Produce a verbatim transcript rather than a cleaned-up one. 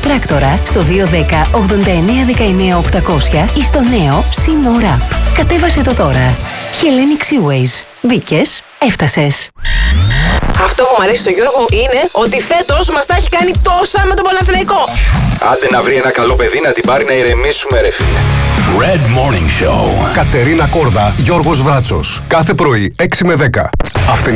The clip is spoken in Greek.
τράκτορα στο δύο ένα μηδέν ογδόντα εννέα δεκαεννέα οκτακόσια ή στο νέο Sino Rap. Κατέβασε το τώρα. Hellenic Seaways. Μπήκες, έφτασες. Αυτό που μου αρέσει στο Γιώργο είναι ότι φέτος μας τα έχει κάνει τόσα με τον Παναθηναϊκό. Άντε να βρει ένα καλό παιδί να την πάρει να ηρεμήσουμε, ρε φίλε. Red Morning Show. Κατερίνα Κόρδα, Γιώργος Βράτσος. Κάθε πρωί έξι με δέκα.